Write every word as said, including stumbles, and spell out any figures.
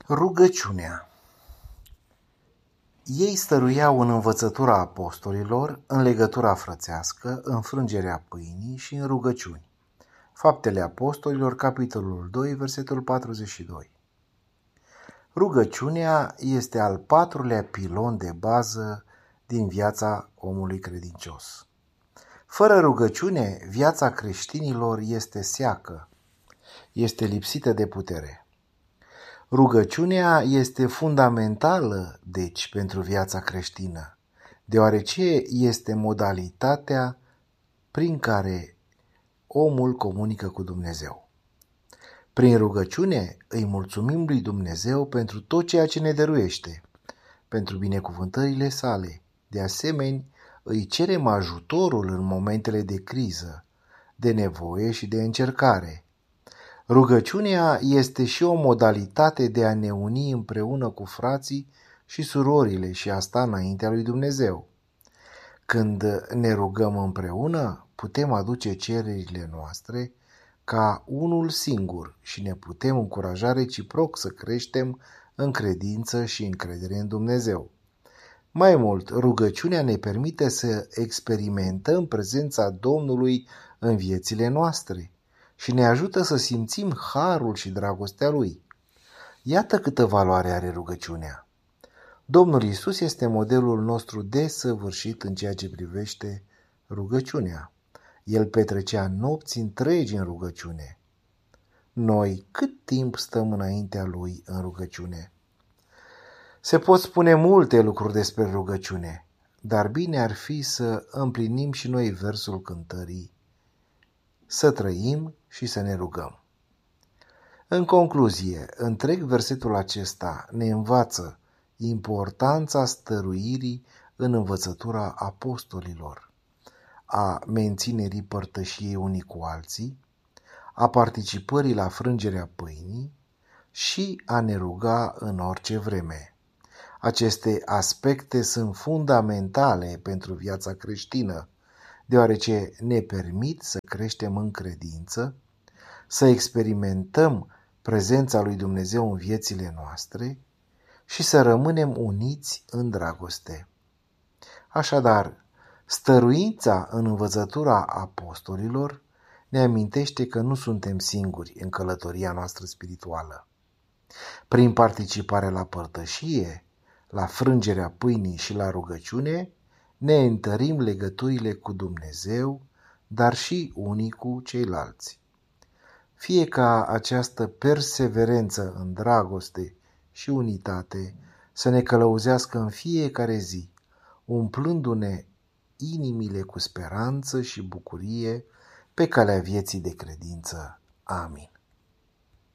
Rugăciunea. Ei stăruiau în învățătura apostolilor, în legătura frățească, în frângerea pâinii și în rugăciuni. Faptele Apostolilor, capitolul doi, versetul patruzeci și doi. Rugăciunea este al patrulea pilon de bază din viața omului credincios. Fără rugăciune, viața creștinilor este seacă, este lipsită de putere. Rugăciunea este fundamentală, deci, pentru viața creștină, deoarece este modalitatea prin care omul comunică cu Dumnezeu. Prin rugăciune îi mulțumim lui Dumnezeu pentru tot ceea ce ne dăruiește, pentru binecuvântările sale. De asemenea, îi cerem ajutorul în momentele de criză, de nevoie și de încercare. Rugăciunea este și o modalitate de a ne uni împreună cu frații și surorile și a sta înaintea lui Dumnezeu. Când ne rugăm împreună, putem aduce cererile noastre ca unul singur și ne putem încuraja reciproc să creștem în credință și încredere în Dumnezeu. Mai mult, rugăciunea ne permite să experimentăm prezența Domnului în viețile noastre și ne ajută să simțim harul și dragostea Lui. Iată câtă valoare are rugăciunea. Domnul Iisus este modelul nostru desăvârșit în ceea ce privește rugăciunea. El petrecea nopți întregi în rugăciune. Noi cât timp stăm înaintea Lui în rugăciune? Se pot spune multe lucruri despre rugăciune, dar bine ar fi să împlinim și noi versul cântării, să trăim și să ne rugăm. În concluzie, întreg versetul acesta ne învață importanța stăruirii în învățătura apostolilor, a menținerii părtășiei unii cu alții, a participării la frângerea pâinii și a ne ruga în orice vreme. Aceste aspecte sunt fundamentale pentru viața creștină, deoarece ne permit să creștem în credință, să experimentăm prezența lui Dumnezeu în viețile noastre și să rămânem uniți în dragoste. Așadar, stăruința în învățătura apostolilor ne amintește că nu suntem singuri în călătoria noastră spirituală. Prin participare la părtășie, la frângerea pâinii și la rugăciune, ne întărim legăturile cu Dumnezeu, dar și unii cu ceilalți. Fie ca această perseverență în dragoste și unitate să ne călăuzească în fiecare zi, umplându-ne inimile cu speranță și bucurie pe calea vieții de credință. Amin.